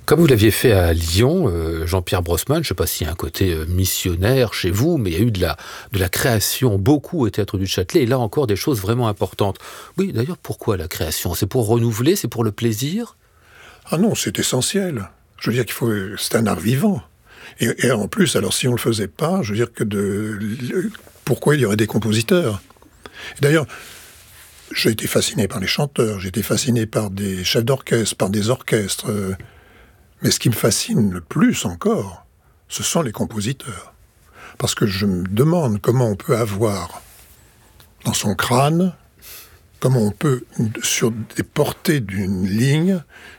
Comme vous l'aviez fait à Lyon, Jean-Pierre Brossman, je ne sais pas s'il y a un côté missionnaire chez vous, mais il y a eu de la création, beaucoup au Théâtre du Châtelet, et là encore des choses vraiment importantes. Oui, d'ailleurs, pourquoi la création? C'est pour renouveler, c'est pour le plaisir? Ah non, c'est essentiel. Je veux dire c'est un art vivant. Et en plus, alors si on le faisait pas, je veux dire pourquoi il y aurait des compositeurs? Et d'ailleurs, j'ai été fasciné par les chanteurs, j'ai été fasciné par des chefs d'orchestre, par des orchestres. Mais ce qui me fascine le plus encore, ce sont les compositeurs. Parce que je me demande comment on peut avoir dans son crâne, comment on peut, sur des portées d'une ligne,